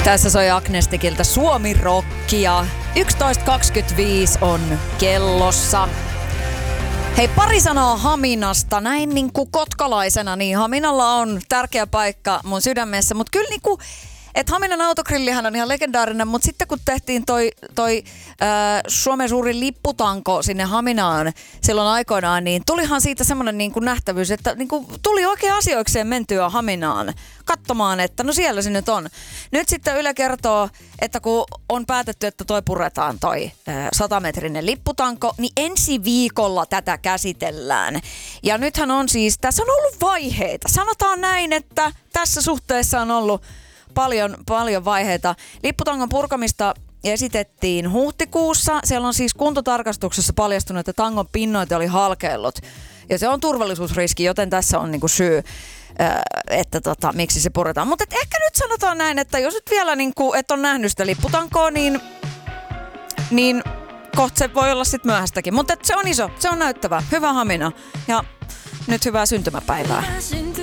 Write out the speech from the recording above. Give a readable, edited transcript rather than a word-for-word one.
Tässä soi Agnestikiltä Suomi-rockia. 11.25 on kellossa. Hei, pari sanaa Haminasta. Näin niin kuin kotkalaisena, niin Haminalla on tärkeä paikka mun sydämessä. Mutta kyllä niin kuin, että Haminan autogrillihän on ihan legendaarinen, mutta sitten kun tehtiin toi Suomen suurin lipputanko sinne Haminaan silloin aikoinaan, niin tulihan siitä semmoinen niin kuin nähtävyys, että niin kuin tuli oikein asioikseen mentyä Haminaan katsomaan, että no siellä se nyt on. Nyt sitten Yle kertoo, että kun on päätetty, että toi puretaan toi 100-metrinen lipputanko, niin ensi viikolla tätä käsitellään. Ja nythän on siis, tässä on ollut vaiheita. Sanotaan näin, että tässä suhteessa on ollut paljon vaiheita. Lipputangon purkamista esitettiin huhtikuussa. Siellä on siis kuntotarkastuksessa paljastunut, että tangon pinnoite oli halkeillut. Ja se on turvallisuusriski, joten tässä on niinku syy, että miksi se puretaan. Mutta ehkä nyt sanotaan näin, että jos nyt vielä niinku, et on nähnyt sitä lipputankoa, niin kohta se voi olla sitten myöhästäkin. Mutta se on iso, se on näyttävä. Hyvä Hamina ja nyt hyvää syntymäpäivää.